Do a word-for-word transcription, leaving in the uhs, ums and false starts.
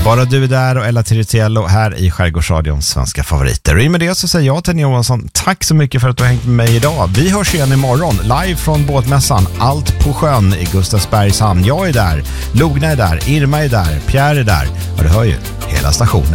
Bara du är där och Ella Tiritiello här i Skärgårdsradions svenska favoriter. Och i med det så säger jag till Johansson, tack så mycket för att du har hängt med mig idag. Vi hörs igen imorgon, live från båtmässan Allt på sjön i Gustavsbergs hamn. Jag är där, Logna är där, Irma är där, Pierre är där. Och du hör ju, hela stationen